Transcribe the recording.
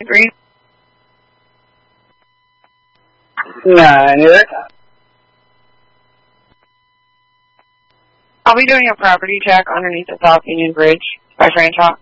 Agree? Nah, neither. I'll be doing a property check underneath the South Union Bridge by Franchot.